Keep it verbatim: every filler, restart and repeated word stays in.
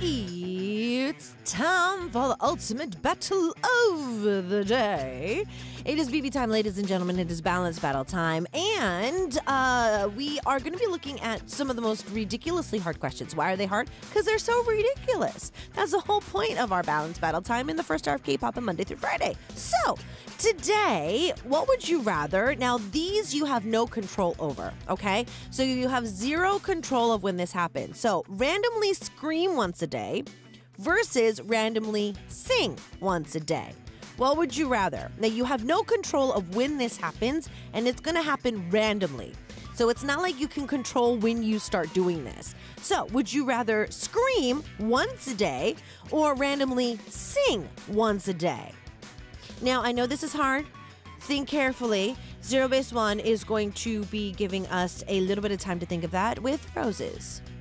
It's time for the ultimate battle of the day. It is B B time, ladies and gentlemen. It is balance battle time. And uh, we are going to be looking at some of the most ridiculously hard questions. Why are they hard? Because they're so ridiculous. That's the whole point of our balance battle time in the first hour of K-pop on Monday through Friday. So today, what would you rather? Now, these you have no control over, okay? So you have zero control of when this happens. So randomly scream once a day versus randomly sing once a day. What would you rather? Now, you have no control of when this happens, and it's going to happen randomly. So it's not like you can control when you start doing this. So would you rather scream once a day or randomly sing once a day? Now, I know this is hard. Think carefully. Zero Base One is going to be giving us a little bit of time to think of that with roses.